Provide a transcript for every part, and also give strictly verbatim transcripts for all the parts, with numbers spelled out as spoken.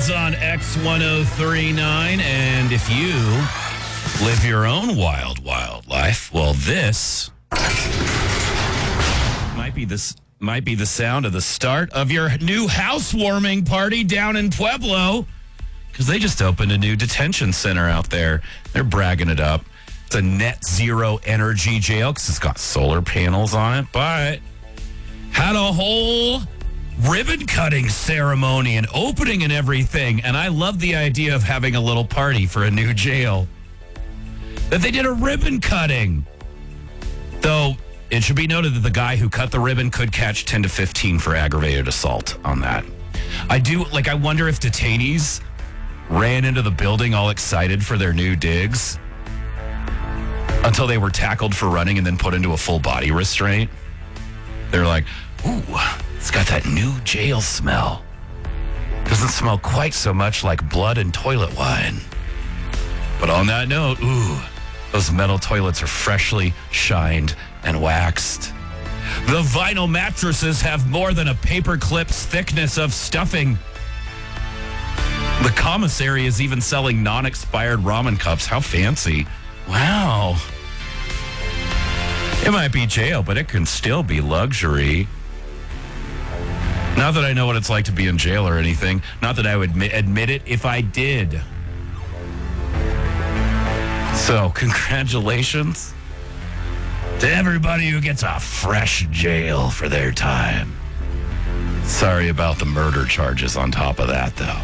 Records on X ten thirty-nine. And if you live your own wild, wild life, well, this might be this might be the sound of the start of your new housewarming party down in Pueblo, because they just opened a new detention center out there. They're bragging it up. It's a net zero energy jail because it's got solar panels on it, but had a whole ribbon cutting ceremony and opening and everything. And I love the idea of having a little party for a new jail. That they did a ribbon cutting. Though it should be noted that the guy who cut the ribbon could catch ten to fifteen for aggravated assault on that. I do, like, I wonder if detainees ran into the building all excited for their new digs until they were tackled for running and then put into a full body restraint. They're like, ooh, it's got that new jail smell. Doesn't smell quite so much like blood and toilet wine. But on that note, ooh, those metal toilets are freshly shined and waxed. The vinyl mattresses have more than a paperclip's thickness of stuffing. The commissary is even selling non-expired ramen cups. How fancy. Wow. It might be jail, but it can still be luxury. Not that I know what it's like to be in jail or anything. Not that I would admit, admit it if I did. So, congratulations to everybody who gets a fresh jail for their time. Sorry about the murder charges on top of that, though.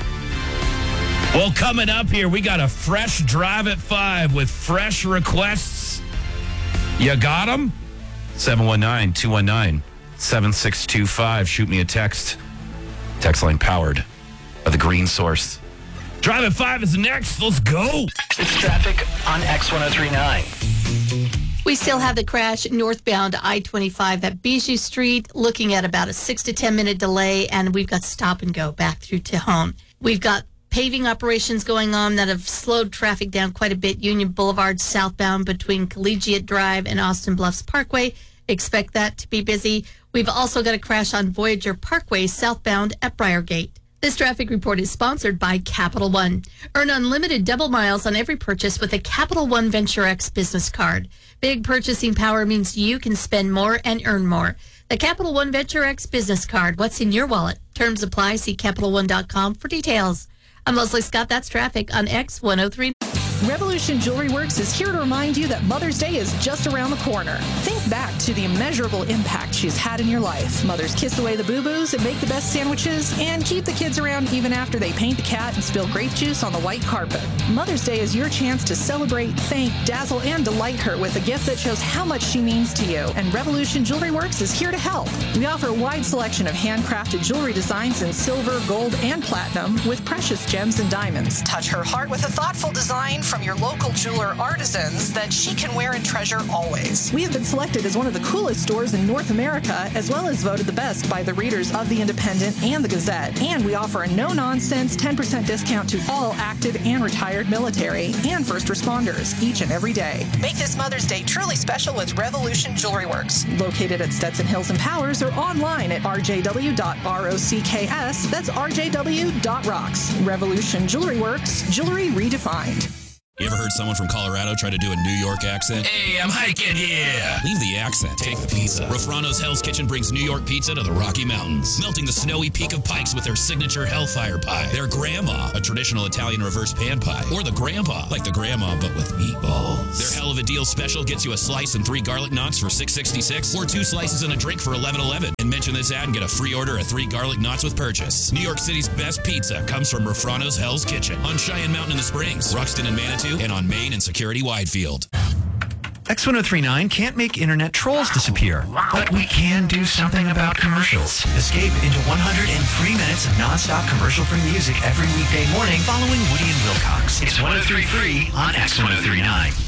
Well, coming up here, we got a fresh drive at five with fresh requests. You got them? seven one nine, two one nine, seven six two five. Shoot me a text. Text line powered by the Green Source. Drive at five is next. Let's go. It's traffic on X ten thirty-nine. We still have the crash northbound I twenty-five at Bijou Street, looking at about a six to ten minute delay, and we've got stop and go back through Tejon. We've got paving operations going on that have slowed traffic down quite a bit. Union Boulevard southbound between Collegiate Drive and Austin Bluffs Parkway. Expect that to be busy. We've also got a crash on Voyager Parkway southbound at Briargate. This traffic report is sponsored by Capital One. Earn unlimited double miles on every purchase with a Capital One Venture X business card. Big purchasing power means you can spend more and earn more. The Capital One Venture X business card. What's in your wallet? Terms apply. See Capital One dot com for details. I'm Leslie Scott. That's traffic on X ten thirty-nine. Revolution Jewelry Works is here to remind you that Mother's Day is just around the corner. Think back to the immeasurable impact she's had in your life. Mothers kiss away the boo-boos and make the best sandwiches and keep the kids around even after they paint the cat and spill grape juice on the white carpet. Mother's Day is your chance to celebrate, thank, dazzle, and delight her with a gift that shows how much she means to you. And Revolution Jewelry Works is here to help. We offer a wide selection of handcrafted jewelry designs in silver, gold, and platinum with precious gems and diamonds. Touch her heart with a thoughtful design from your local jeweler artisans that she can wear and treasure always. We have been selected as one of the coolest stores in North America, as well as voted the best by the readers of The Independent and The Gazette. And we offer a no-nonsense ten percent discount to all active and retired military and first responders each and every day. Make this Mother's Day truly special with Revolution Jewelry Works, located at Stetson Hills and Powers, or online at r j w dot rocks. That's r j w dot rocks. Revolution Jewelry Works, jewelry redefined. You ever heard someone from Colorado try to do a New York accent? Hey, I'm hiking here. Leave the accent. Take the pizza. Rofrano's Hell's Kitchen brings New York pizza to the Rocky Mountains, melting the snowy peak of Pikes with their signature Hellfire Pie, their Grandma, a traditional Italian reverse pan pie, or the Grandpa, like the Grandma but with meatballs. Their Hell of a Deal special gets you a slice and three garlic knots for six sixty-six, or two slices and a drink for eleven eleven. And mention this ad and get a free order of three garlic knots with purchase. New York City's best pizza comes from Rofrano's Hell's Kitchen on Cheyenne Mountain in the Springs, Ruxton and Manitou, and on Main and Security Widefield. X ten thirty-nine can't make internet trolls disappear, but we can do something about commercials. Escape into one hundred three minutes of nonstop commercial-free music every weekday morning following Woody and Wilcox. It's ten thirty-three on X ten thirty-nine.